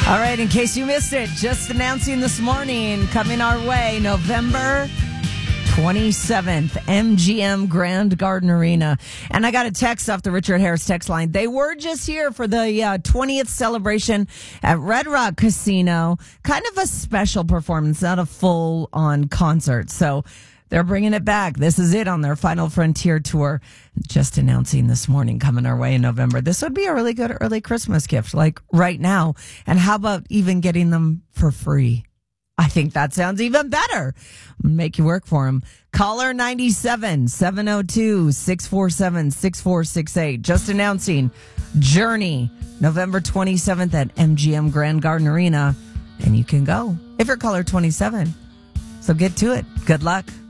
All right, in case you missed it, just announcing this morning, coming our way, November 27th, MGM Grand Garden Arena. And I got a text off the Richard Harris text line. They were just here for the 20th celebration at Red Rock Casino. Kind of a special performance, not a full-on concert. So they're bringing it back. This is it on their Final Frontier tour. Just announcing this morning, coming our way in November. This would be a really good early Christmas gift, like right now. And how about even getting them for free? I think that sounds even better. Make you work for them. Caller 97 702 647 6468. Just announcing Journey, November 27th at MGM Grand Garden Arena. And you can go if you're caller 27. So get to it. Good luck.